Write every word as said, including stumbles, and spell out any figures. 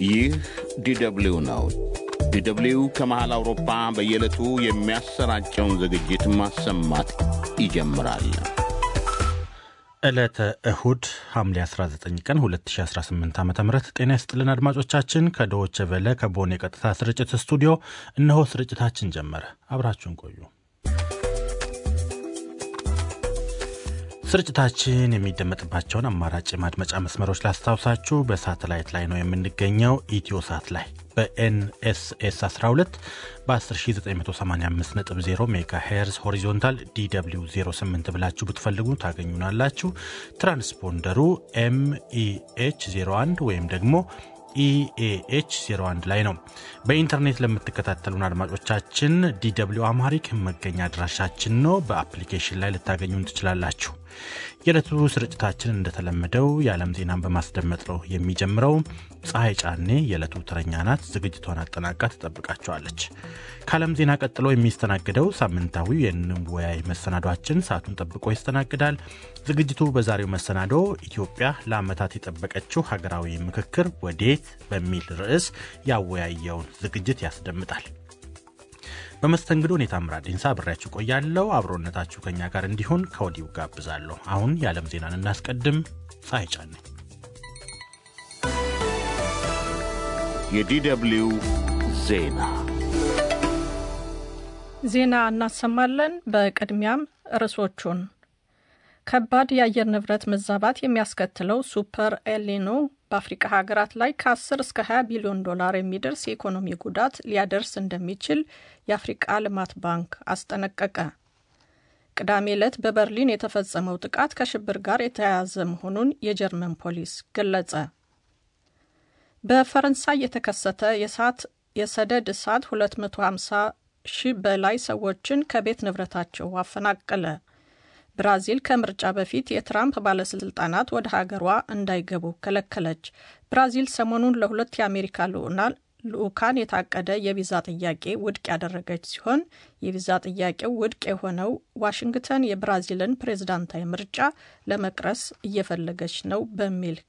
ይህ ዲደብሊው ነው። ዲደብሊው ከመሃል አውሮፓ በየዕለቱ የሚያሰራጨውን ዝግጅት ማሰማት ይጀምራል። ዕለተ እሁድ ሐምሌ አስራ ዘጠኝ ቀን ሁለት ሺህ አስራ ስምንት ዓ.ም ጤና ይስጥልን አድማጮቻችን። ከዶቼ ቬለ ከቦን የቀጥታ ስርጭት ስቱዲዮ እነሆ ስርጭታችን ጀመረ። አብራችሁን ቆዩ። ስርጭታችን የሚደመጥባቸውን አማራጭ ማድመጫ መስመሮች ላስታውሳችሁ። በሳተላይት ላይ ነው የምንገኘው። ኢትዮሳት ላይ በኤንኤስኤስ አስራ ሁለት በ10985.0 ሜጋሄርዝ ሆሪዞንታል ዲደብሊው ዜሮ ስምንት ብላችሁ ብትፈልጉ ታገኙናላችሁ። ትራንስፖንደሩ ኤምኢኤች ዜሮ አንድ ወይም ደግሞ ኢኤኤች ዜሮ አንድ ላይ ነው። በኢንተርኔት ለምትከታተሉን አድማጮቻችን ዲደብሊው አማሪክ መገኛ አድራሻችን ነው። በአፕሊኬሽን ላይ ልታገኙን ትችላላችሁ። የዕለቱ ስርጭታችን እንደተለመደው የዓለም ዜናን በማስደመጥ ነው የሚጀምረው። ፀሐይ ጫኔ የዕለቱ ተረኛ ናት። ዝግጅቷን አጠናቃ ትጠብቃችኋለች። ከዓለም ዜና ቀጥሎ የሚስተናግደው ሳምንታዊው የንወያይ መሰናዷችን ሰዓቱን ጠብቆ ይስተናግዳል። ዝግጅቱ በዛሬው መሰናዶ ኢትዮጵያ ለዓመታት የጠበቀችው ሀገራዊ ምክክር ወዴት በሚል ርዕስ ያወያየውን ዝግጅት ያስደምጣል። በመስተንግዶ ሁኔታ ምራዲንሳ አብሬያችሁ ቆያለሁ። አብሮነታችሁ ከኛ ጋር እንዲሆን ከወዲሁ ጋብዛለሁ። አሁን የዓለም ዜናን እናስቀድም። ፀሐይ ጫኔ የዲደብሊው ዜና ዜና እናሰማለን። በቅድሚያም ርዕሶቹን። ከባድ የአየር ንብረት መዛባት የሚያስከትለው ሱፐር ኤልኒኖ በአፍሪካ ሀገራት ላይ ከ10 እስከ ሃያ ቢሊዮን ዶላር የሚደርስ የኢኮኖሚ ጉዳት ሊያደርስ እንደሚችል የአፍሪካ ልማት ባንክ አስጠነቀቀ። ቅዳሜ ዕለት በበርሊን የተፈጸመው ጥቃት ከሽብር ጋር የተያያዘ መሆኑን የጀርመን ፖሊስ ገለጸ። በፈረንሳይ የተከሰተ የእሳት የሰደድ እሳት ሁለት መቶ ሃምሳ ሺህ በላይ ሰዎችን ከቤት ንብረታቸው አፈናቀለ። ብራዚል ከምርጫ በፊት የትራምፕ ባለስልጣናት ወደ ሀገሯ እንዳይገቡ ከለከለች። ብራዚል ሰሞኑን ለሁለት የአሜሪካ ልዑካን የታቀደ የቪዛ ጥያቄ ውድቅ ያደረገች ሲሆን የቪዛ ጥያቄው ውድቅ የሆነው ዋሽንግተን የብራዚልን ፕሬዝዳንታዊ ምርጫ ለመቅረስ እየፈለገች ነው በሚል